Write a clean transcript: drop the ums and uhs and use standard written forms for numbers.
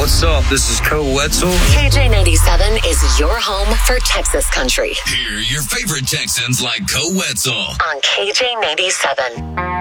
What's up? This is Co Wetzel. KJ97 is your home for Texas country. Hear your favorite Texans like Co Wetzel on KJ97.